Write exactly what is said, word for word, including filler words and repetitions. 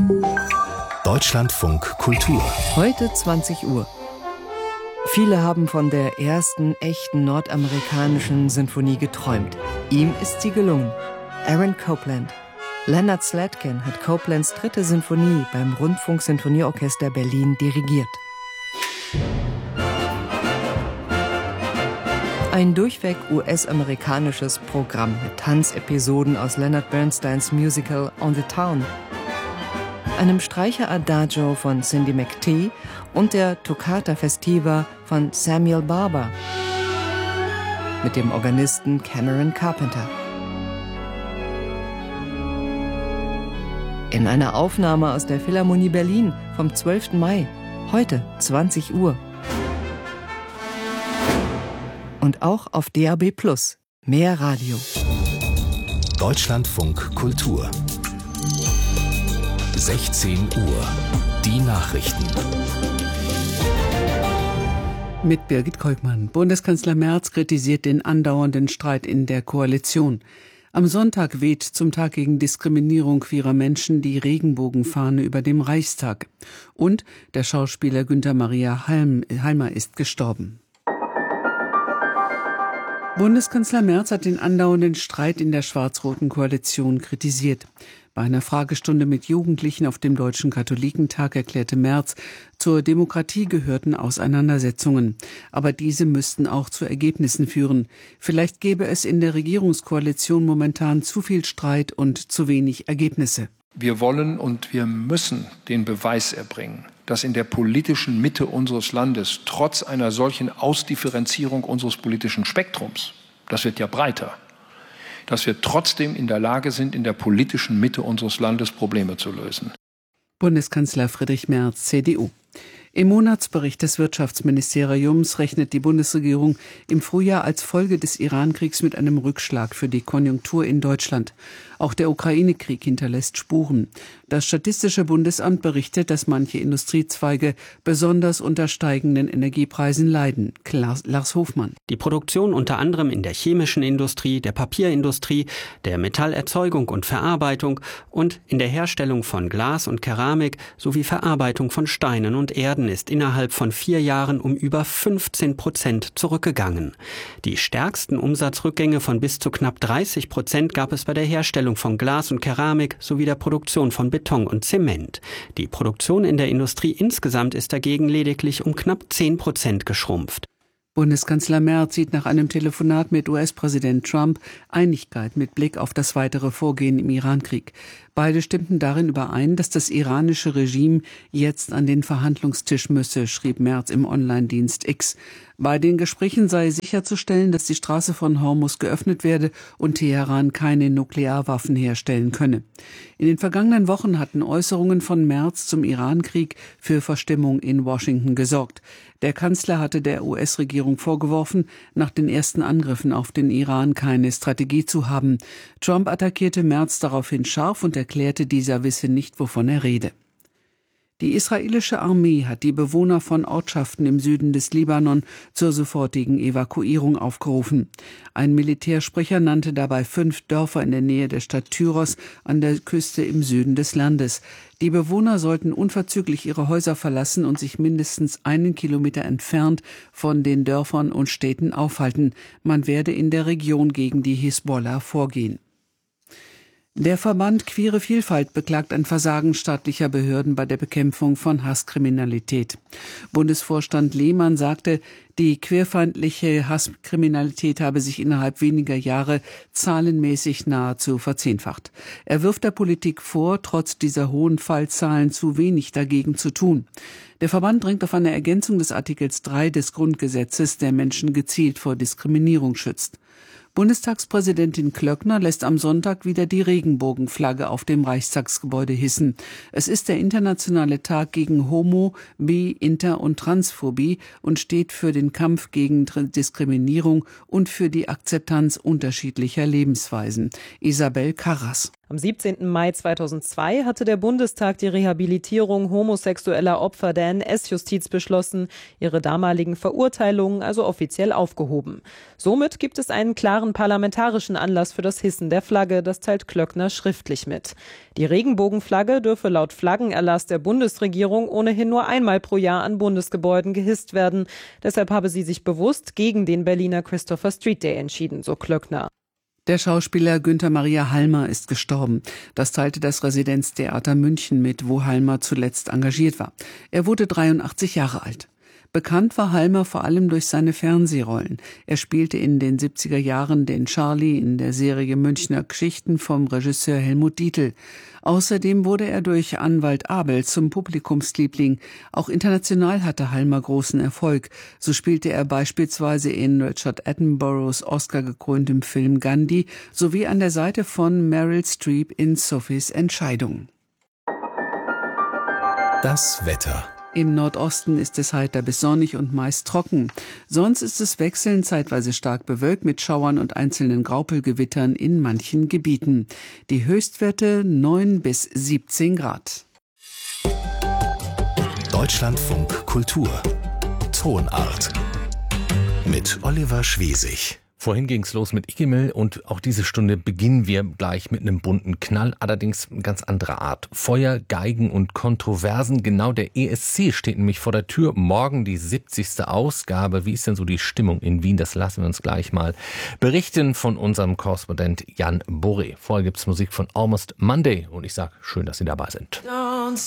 Deutschlandfunk Kultur. Heute zwanzig Uhr. Viele haben von der ersten echten nordamerikanischen Sinfonie geträumt. Ihm ist sie gelungen. Aaron Copland. Leonard Slatkin hat Coplands dritte Sinfonie beim Rundfunk-Sinfonieorchester Berlin dirigiert. Ein durchweg U S-amerikanisches Programm mit Tanzepisoden aus Leonard Bernsteins Musical On the Town, einem Streicher-Adagio von Cindy McTee und der Toccata Festiva von Samuel Barber mit dem Organisten Cameron Carpenter. In einer Aufnahme aus der Philharmonie Berlin vom zwölften Mai, heute zwanzig Uhr. Und auch auf D A B plus, mehr Radio. Deutschlandfunk Kultur. sechzehn Uhr. Die Nachrichten. Mit Birgit Kolkmann. Bundeskanzler Merz kritisiert den andauernden Streit in der Koalition. Am Sonntag weht zum Tag gegen Diskriminierung queerer Menschen die Regenbogenfahne über dem Reichstag. Und der Schauspieler Günther Maria Halmer ist gestorben. Bundeskanzler Merz hat den andauernden Streit in der schwarz-roten Koalition kritisiert. Bei einer Fragestunde mit Jugendlichen auf dem Deutschen Katholikentag erklärte Merz, zur Demokratie gehörten Auseinandersetzungen. Aber diese müssten auch zu Ergebnissen führen. Vielleicht gäbe es in der Regierungskoalition momentan zu viel Streit und zu wenig Ergebnisse. Wir wollen und wir müssen den Beweis erbringen, dass in der politischen Mitte unseres Landes, trotz einer solchen Ausdifferenzierung unseres politischen Spektrums, das wird ja breiter, dass wir trotzdem in der Lage sind, in der politischen Mitte unseres Landes Probleme zu lösen. Bundeskanzler Friedrich Merz, C D U. Im Monatsbericht des Wirtschaftsministeriums rechnet die Bundesregierung im Frühjahr als Folge des Iran-Kriegs mit einem Rückschlag für die Konjunktur in Deutschland. Auch der Ukraine-Krieg hinterlässt Spuren. Das Statistische Bundesamt berichtet, dass manche Industriezweige besonders unter steigenden Energiepreisen leiden. Lars Hofmann. Die Produktion unter anderem in der chemischen Industrie, der Papierindustrie, der Metallerzeugung und Verarbeitung und in der Herstellung von Glas und Keramik sowie Verarbeitung von Steinen und Erden ist innerhalb von vier Jahren um über fünfzehn Prozent zurückgegangen. Die stärksten Umsatzrückgänge von bis zu knapp dreißig Prozent gab es bei der Herstellung von Glas und Keramik sowie der Produktion von Beton und Zement. Die Produktion in der Industrie insgesamt ist dagegen lediglich um knapp zehn Prozent geschrumpft. Bundeskanzler Merz sieht nach einem Telefonat mit U S-Präsident Trump Einigkeit mit Blick auf das weitere Vorgehen im Iran-Krieg. Beide stimmten darin überein, dass das iranische Regime jetzt an den Verhandlungstisch müsse, schrieb Merz im Online-Dienst X. Bei den Gesprächen sei sicherzustellen, dass die Straße von Hormuz geöffnet werde und Teheran keine Nuklearwaffen herstellen könne. In den vergangenen Wochen hatten Äußerungen von Merz zum Iran-Krieg für Verstimmung in Washington gesorgt. Der Kanzler hatte der U S-Regierung vorgeworfen, nach den ersten Angriffen auf den Iran keine Strategie zu haben. Trump attackierte Merz daraufhin scharf und erklärte, dieser wisse nicht, wovon er rede. Die israelische Armee hat die Bewohner von Ortschaften im Süden des Libanon zur sofortigen Evakuierung aufgerufen. Ein Militärsprecher nannte dabei fünf Dörfer in der Nähe der Stadt Tyros an der Küste im Süden des Landes. Die Bewohner sollten unverzüglich ihre Häuser verlassen und sich mindestens einen Kilometer entfernt von den Dörfern und Städten aufhalten. Man werde in der Region gegen die Hisbollah vorgehen. Der Verband Queere Vielfalt beklagt ein Versagen staatlicher Behörden bei der Bekämpfung von Hasskriminalität. Bundesvorstand Lehmann sagte, die queerfeindliche Hasskriminalität habe sich innerhalb weniger Jahre zahlenmäßig nahezu verzehnfacht. Er wirft der Politik vor, trotz dieser hohen Fallzahlen zu wenig dagegen zu tun. Der Verband drängt auf eine Ergänzung des Artikels drei des Grundgesetzes, der Menschen gezielt vor Diskriminierung schützt. Bundestagspräsidentin Klöckner lässt am Sonntag wieder die Regenbogenflagge auf dem Reichstagsgebäude hissen. Es ist der internationale Tag gegen Homo-, Bi-, Inter- und Transphobie und steht für den Kampf gegen Diskriminierung und für die Akzeptanz unterschiedlicher Lebensweisen. Isabel Karras. Am siebzehnten Mai zweitausendzwei hatte der Bundestag die Rehabilitierung homosexueller Opfer der N S-Justiz beschlossen, ihre damaligen Verurteilungen also offiziell aufgehoben. Somit gibt es einen klaren parlamentarischen Anlass für das Hissen der Flagge, das teilt Klöckner schriftlich mit. Die Regenbogenflagge dürfe laut Flaggenerlass der Bundesregierung ohnehin nur einmal pro Jahr an Bundesgebäuden gehisst werden. Deshalb habe sie sich bewusst gegen den Berliner Christopher Street Day entschieden, so Klöckner. Der Schauspieler Günther Maria Halmer ist gestorben. Das teilte das Residenztheater München mit, wo Halmer zuletzt engagiert war. Er wurde dreiundachtzig Jahre alt. Bekannt war Halmer vor allem durch seine Fernsehrollen. Er spielte in den siebziger Jahren den Charlie in der Serie Münchner Geschichten vom Regisseur Helmut Dietl. Außerdem wurde er durch Anwalt Abel zum Publikumsliebling. Auch international hatte Halmer großen Erfolg. So spielte er beispielsweise in Richard Attenboroughs Oscar-gekröntem Film Gandhi sowie an der Seite von Meryl Streep in Sophies Entscheidung. Das Wetter. Im Nordosten ist es heiter bis sonnig und meist trocken. Sonst ist es wechselnd zeitweise stark bewölkt mit Schauern und einzelnen Graupelgewittern in manchen Gebieten. Die Höchstwerte neun bis siebzehn Grad. Deutschlandfunk Kultur. Tonart. Mit Oliver Schwesig. Vorhin ging's los mit Iggimel und auch diese Stunde beginnen wir gleich mit einem bunten Knall, allerdings ganz anderer Art. Feuer, Geigen und Kontroversen, genau der E S C steht nämlich vor der Tür. Morgen die siebzigste Ausgabe. Wie ist denn so die Stimmung in Wien? Das lassen wir uns gleich mal berichten von unserem Korrespondent Jan Boré. Vorher gibt's Musik von Almost Monday und ich sag, schön, dass Sie dabei sind. Don't